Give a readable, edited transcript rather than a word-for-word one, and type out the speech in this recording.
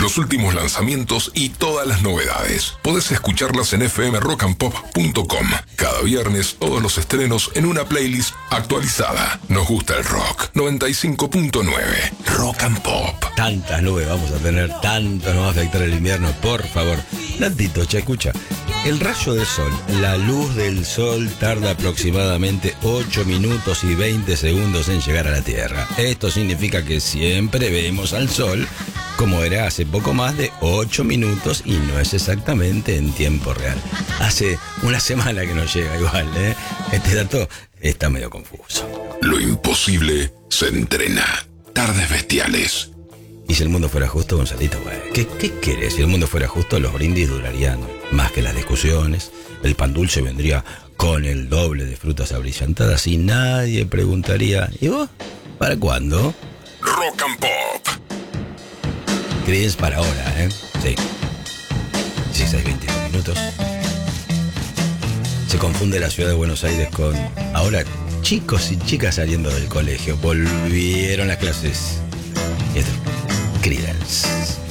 los últimos lanzamientos y todas las novedades. Podés escucharlas en fmrockandpop.com. Cada viernes, todos los estrenos en una playlist actualizada. Nos gusta el rock. 95.9 Rock and Pop. Tantas nubes vamos a tener, tanto nos va a afectar el invierno, por favor. Nantito, che, escucha. El rayo del sol, la luz del sol tarda aproximadamente 8 minutos y 20 segundos en llegar a la Tierra. Esto significa que siempre vemos al sol como era hace poco más de 8 minutos y no es exactamente en tiempo real. Hace una semana que no llega igual, ¿eh? Este dato está medio confuso. Lo imposible se entrena. Tardes bestiales. Y si el mundo fuera justo, Gonzalito, bueno, ¿qué querés? Si el mundo fuera justo, los brindis durarían más que las discusiones. El pan dulce vendría con el doble de frutas abrillantadas y nadie preguntaría, ¿y vos? ¿Para cuándo? Rock and Pop. Crees para ahora, ¿eh? Sí. 16:22 minutos. Se confunde la ciudad de Buenos Aires con ahora chicos y chicas saliendo del colegio. Volvieron las clases. Y esto, Creedence.